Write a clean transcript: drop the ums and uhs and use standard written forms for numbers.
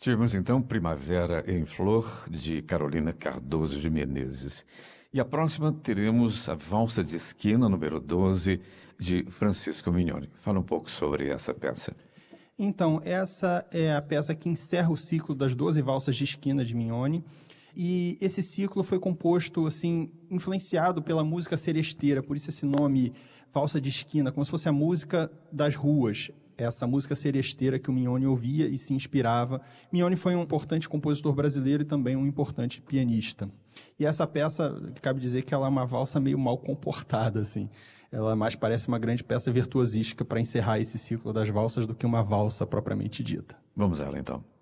Tivemos então Primavera em Flor, de Carolina Cardoso de Menezes. E a próxima teremos a Valsa de Esquina, número 12, de Francisco Mignoni. Fala um pouco sobre essa peça. Então, essa é a peça que encerra o ciclo das 12 valsas de esquina de Mignoni. E esse ciclo foi composto, assim, influenciado pela música seresteira, por isso esse nome, valsa de esquina, como se fosse a música das ruas, essa música seresteira que o Mignoni ouvia e se inspirava. Mignoni foi um importante compositor brasileiro e também um importante pianista. E essa peça, cabe dizer que ela é uma valsa meio mal comportada, assim. Ela mais parece uma grande peça virtuosística para encerrar esse ciclo das valsas do que uma valsa propriamente dita. Vamos a ela então.